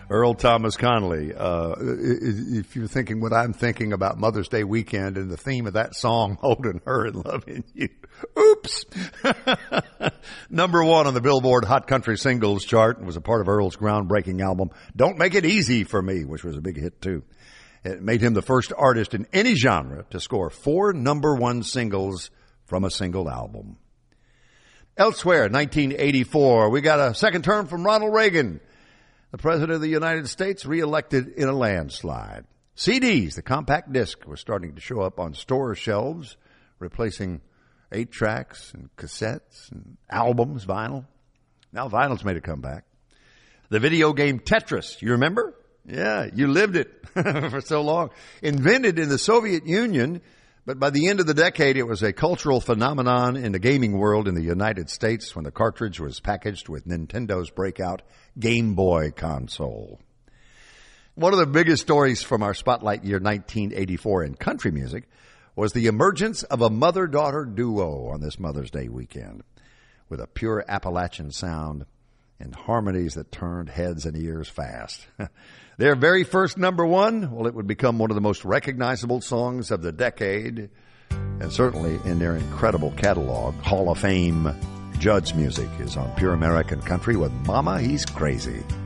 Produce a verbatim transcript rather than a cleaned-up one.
Earl Thomas Conley. Uh, if you're thinking what I'm thinking about Mother's Day weekend and the theme of that song, Holding Her and Loving You. Oops. Number one on the Billboard Hot Country Singles chart was a part of Earl's groundbreaking album, Don't Make It Easy for Me, which was a big hit too. It made him the first artist in any genre to score four number one singles from a single album. Elsewhere, nineteen eighty-four, we got a second term from Ronald Reagan. The President of the United States reelected in a landslide. C Ds, the compact disc, was starting to show up on store shelves, replacing eight tracks and cassettes and albums, vinyl. Now vinyl's made a comeback. The video game Tetris, you remember? Yeah, you lived it for so long. Invented in the Soviet Union, but by the end of the decade, it was a cultural phenomenon in the gaming world in the United States when the cartridge was packaged with Nintendo's breakout Game Boy console. One of the biggest stories from our Spotlight year nineteen eighty-four in country music was the emergence of a mother-daughter duo on this Mother's Day weekend with a pure Appalachian sound and harmonies that turned heads and ears fast. Their very first number one, well, it would become one of the most recognizable songs of the decade, and certainly in their incredible catalog, Hall of Fame, Judd's music is on Pure American Country with Mama, He's Crazy.